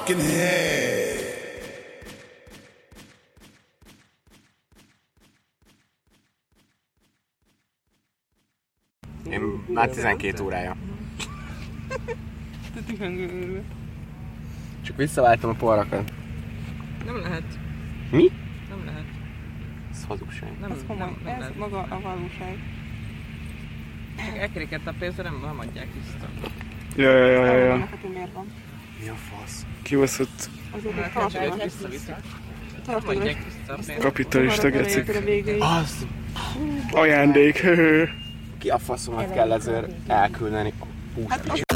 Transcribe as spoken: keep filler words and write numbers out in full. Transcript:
fucking head. Én már tizenkét órája. Te tühöngő. Csak visszaváltam a poharakat. Nem lehet. Mi? Nem lehet. Ez hazugság. Nem, Ez komoly, nem, nem ez lehet. maga a valóság. Csak elkerekett a pénzt, nem, nem adják vissza. Ja, ja, ja, ja, ja. Neked miért van? Mi a fasz? Kibaszott Azért, hogy Hát, tartod csak visszaviszik. Nem tartod adják vissza a pénzt. kapitalista gecik. a végéig. Az! Ajándék. Ki a faszomat kell ezért elküldeni? Húsz Hát